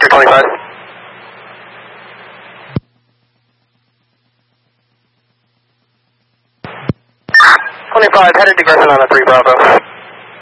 Victor 25. 25, headed to Griffin on a 3 Bravo.